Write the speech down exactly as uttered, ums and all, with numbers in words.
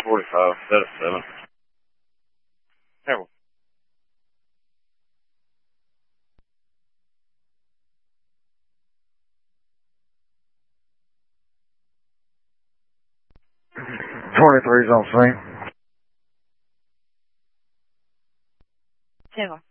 forty-five, set of seven. Careful. twenty-three's on scene. Careful.